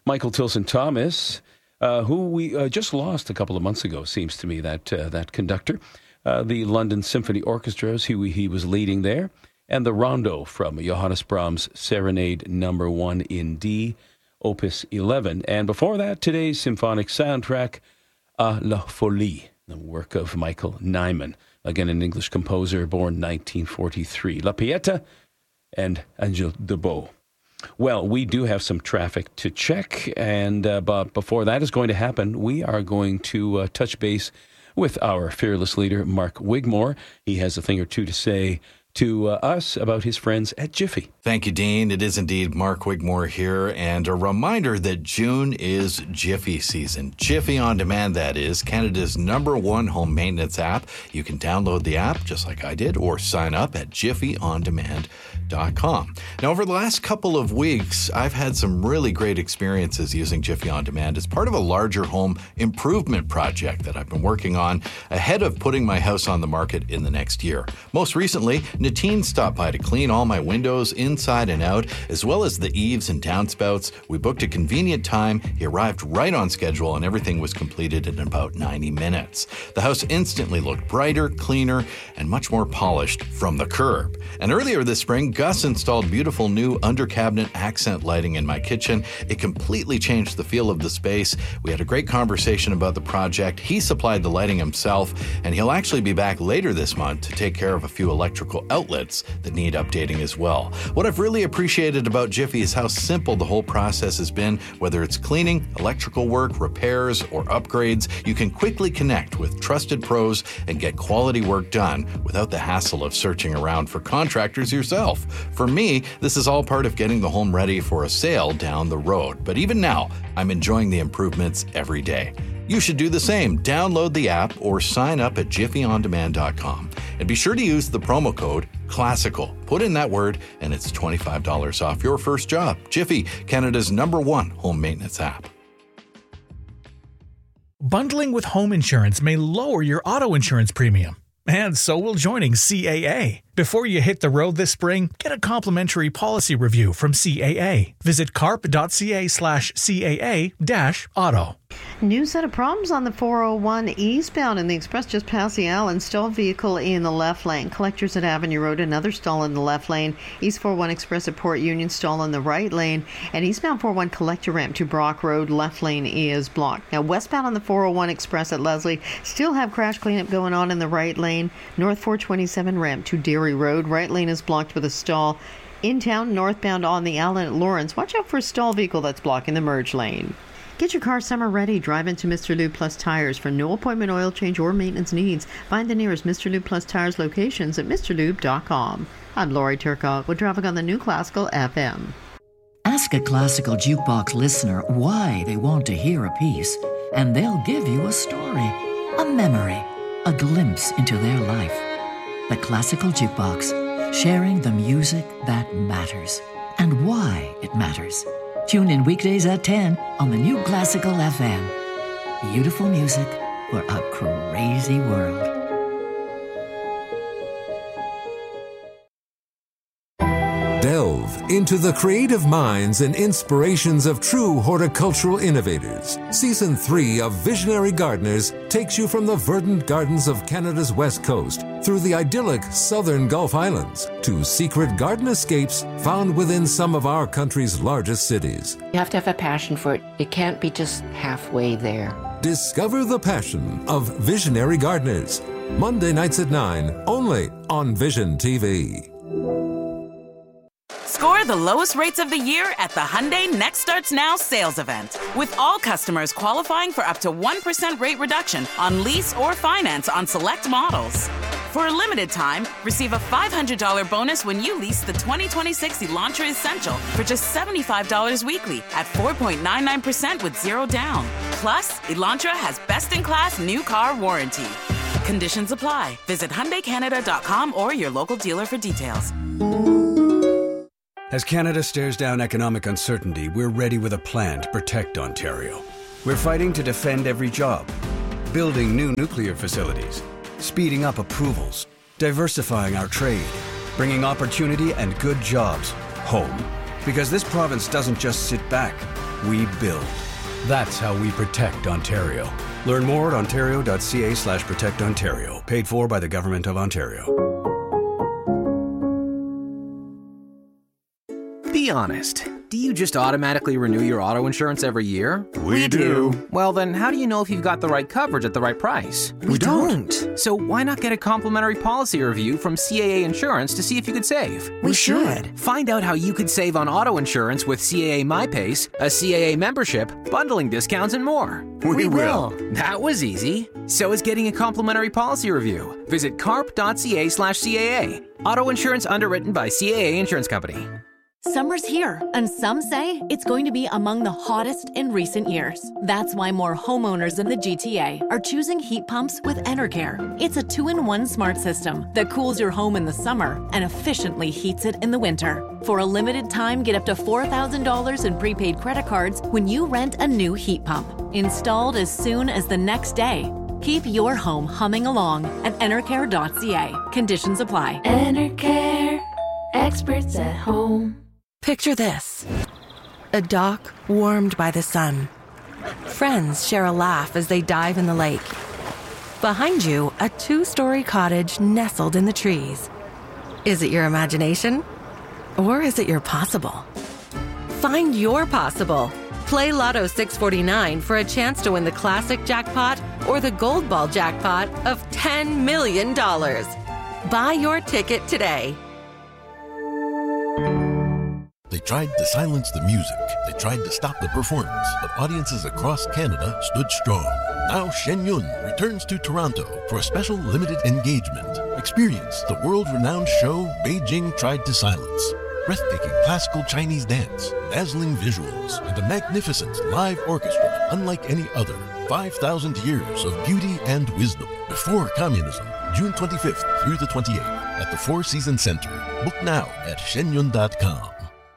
Michael Tilson Thomas, who we just lost a couple of months ago, seems to me, that conductor. The London Symphony Orchestra, he was leading there, and the rondo from Johannes Brahms' Serenade No. 1 in D, Opus 11. And before that, today's symphonic soundtrack, La Folie, the work of Michael Nyman, again an English composer born 1943. La Pieta and Angel Debout. Well, we do have some traffic to check, and but before that is going to happen, we are going to touch base with our fearless leader, Mark Wigmore. He has a thing or two to say to us about his friends at Jiffy. Thank you, Dean. It is indeed Mark Wigmore here, and a reminder that June is Jiffy season. Jiffy On Demand, that is, Canada's #1 home maintenance app. You can download the app, just like I did, or sign up at jiffyondemand.com. Now, over the last couple of weeks, I've had some really great experiences using Jiffy On Demand as part of a larger home improvement project that I've been working on ahead of putting my house on the market in the next year. Most recently, Natine stopped by to clean all my windows inside and out, as well as the eaves and downspouts. We booked a convenient time. He arrived right on schedule, and everything was completed in about 90 minutes. The house instantly looked brighter, cleaner, and much more polished from the curb. And earlier this spring, Gus installed beautiful new under-cabinet accent lighting in my kitchen. It completely changed the feel of the space. We had a great conversation about the project. He supplied the lighting himself, and he'll actually be back later this month to take care of a few electrical outlets that need updating as well. What I've really appreciated about Jiffy is how simple the whole process has been. Whether it's cleaning, electrical work, repairs, or upgrades, you can quickly connect with trusted pros and get quality work done without the hassle of searching around for contractors yourself. For me, this is all part of getting the home ready for a sale down the road. But even now, I'm enjoying the improvements every day. You should do the same. Download the app or sign up at jiffyondemand.com. And be sure to use the promo code CLASSICAL. Put in that word and it's $25 off your first job. Jiffy, Canada's #1 home maintenance app. Bundling with home insurance may lower your auto insurance premium. And so will joining CAA. Before you hit the road this spring, get a complimentary policy review from CAA. Visit carp.ca/CAA-auto. New set of problems on the 401 eastbound in the express just past the Allen. Stalled vehicle in the left lane. Collectors at Avenue Road, another stall in the left lane. East 401 Express at Port Union, stall in the right lane. And eastbound 401 collector ramp to Brock Road, left lane is blocked. Now westbound on the 401 Express at Leslie, still have crash cleanup going on in the right lane. North 427 ramp to Deary Road, right lane is blocked with a stall. In town, northbound on the Allen at Lawrence, watch out for a stall vehicle that's blocking the merge lane. Get your car summer ready. Drive into Mr. Lube Plus Tires for no appointment oil change or maintenance needs. Find the nearest Mr. Lube Plus Tires locations at mrlube.com. I'm Lori Turcotte with traffic on the New Classical FM. Ask a classical jukebox listener why they want to hear a piece, and they'll give you a story, a memory, a glimpse into their life. The Classical Jukebox, sharing the music that matters and why it matters. Tune in weekdays at 10 on the New Classical FM. Beautiful music for a crazy world. Delve into the creative minds and inspirations of true horticultural innovators. Season 3 of Visionary Gardeners takes you from the verdant gardens of Canada's west coast through the idyllic southern Gulf Islands to secret garden escapes found within some of our country's largest cities. You have to have a passion for it. It can't be just halfway there. Discover the passion of Visionary Gardeners. Monday nights at 9, only on Vision TV. Score the lowest rates of the year at the Hyundai Next Starts Now sales event. With all customers qualifying for up to 1% rate reduction on lease or finance on select models. For a limited time, receive a $500 bonus when you lease the 2026 Elantra Essential for just $75 weekly at 4.99% with zero down. Plus, Elantra has best-in-class new car warranty. Conditions apply. Visit HyundaiCanada.com or your local dealer for details. As Canada stares down economic uncertainty, we're ready with a plan to protect Ontario. We're fighting to defend every job, building new nuclear facilities, speeding up approvals, diversifying our trade, bringing opportunity and good jobs home. Because this province doesn't just sit back, we build. That's how we protect Ontario. Learn more at ontario.ca/protectontario. Paid for by the Government of Ontario. Be honest. Do you just automatically renew your auto insurance every year? We do. Well, then how do you know if you've got the right coverage at the right price? We don't. So why not get a complimentary policy review from CAA Insurance to see if you could save? We should. Find out how you could save on auto insurance with CAA MyPace, a CAA membership, bundling discounts, and more. We will. That was easy. So is getting a complimentary policy review. Visit carp.ca/CAA. Auto insurance underwritten by CAA Insurance Company. Summer's here, and some say it's going to be among the hottest in recent years. That's why more homeowners in the GTA are choosing heat pumps with Enercare. It's a 2-in-1 smart system that cools your home in the summer and efficiently heats it in the winter. For a limited time, get up to $4,000 in prepaid credit cards when you rent a new heat pump. Installed as soon as the next day. Keep your home humming along at enercare.ca. Conditions apply. Enercare. Experts at home. Picture this. A dock warmed by the sun. Friends share a laugh as they dive in the lake. Behind you, a 2-story cottage nestled in the trees. Is it your imagination? Or is it your possible? Find your possible. Play Lotto 649 for a chance to win the classic jackpot or the gold ball jackpot of $10 million. Buy your ticket today. They tried to silence the music. They tried to stop the performance, but audiences across Canada stood strong. Now Shen Yun returns to Toronto for a special limited engagement. Experience the world-renowned show Beijing Tried to Silence. Breathtaking classical Chinese dance, dazzling visuals, and a magnificent live orchestra unlike any other. 5,000 years of beauty and wisdom before communism. June 25th through the 28th at the Four Seasons Center. Book now at shenyun.com.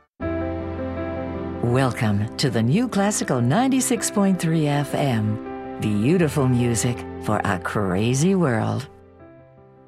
Welcome to the new classical 96.3 FM. Beautiful music for a crazy world.